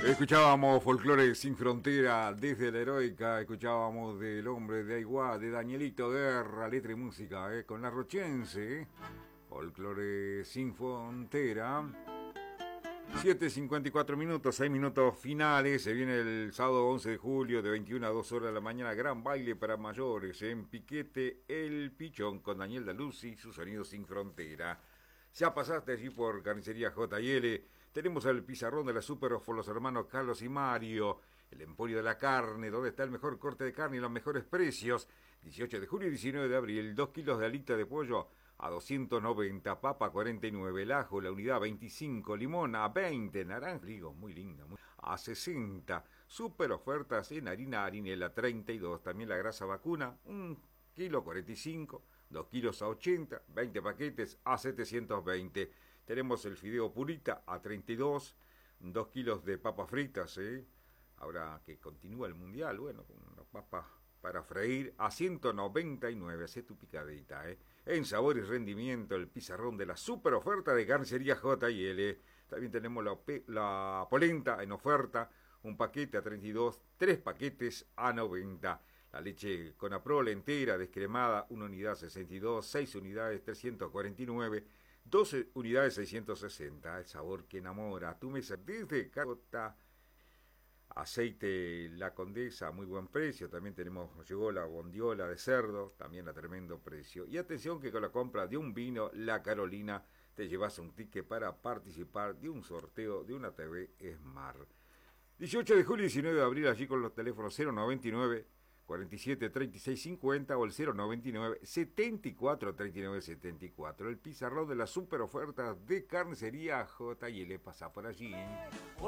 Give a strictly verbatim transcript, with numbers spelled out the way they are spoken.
Escuchábamos Folclore Sin Frontera desde la Heroica, escuchábamos del Hombre de Aiguá, de Danielito Guerra, letra y música, eh, con la Rochense, eh. Folclore Sin Frontera. siete cincuenta y cuatro minutos, seis minutos finales, se viene el sábado once de julio de veintiuna a dos horas de la mañana, gran baile para mayores en Piquete El Pichón con Daniel Daluzzi y su sonido Sin Frontera. Ya pasaste allí por Carnicería J y L, tenemos el pizarrón de la Super por los hermanos Carlos y Mario, el Emporio de la Carne, donde está el mejor corte de carne y los mejores precios. dieciocho de julio y diecinueve de abril, dos kilos de alita de pollo a doscientos noventa, papa cuarenta y nueve, el ajo, la unidad veinticinco, limón a veinte, naranja, digo, muy linda, muy, a sesenta, super ofertas en harina harinela treinta y dos, también la grasa vacuna, un kilo cuarenta y cinco, dos kilos a ochenta, veinte paquetes a setecientos veinte. Tenemos el fideo purita a treinta y dos, dos kilos de papas fritas, ¿eh? Ahora que continúa el mundial, bueno, con las papas para freír a ciento noventa y nueve, hace tu picadita, ¿eh? En sabor y rendimiento, el pizarrón de la super oferta de Carnicería J y L. También tenemos la, la polenta en oferta, un paquete a treinta y dos, tres paquetes a noventa. La leche Conaprol entera, descremada, una unidad sesenta y dos, seis unidades trescientos cuarenta y nueve, doce unidades seiscientos sesenta. El sabor que enamora. Tu mesa desde Cagota. Aceite La Condesa, muy buen precio. También tenemos, llegó la bondiola de cerdo, también a tremendo precio. Y atención que con la compra de un vino La Carolina te llevas un ticket para participar de un sorteo de una T V Smart. dieciocho de julio y diecinueve de abril, allí con los teléfonos cero noventa y nueve, cuarenta y siete, treinta y seis cincuenta o el cero noventa y nueve, setenta y cuatro, treinta y nueve, setenta y cuatro. El pizarrón de las super ofertas de Carnicería J y L. Pasa por allí.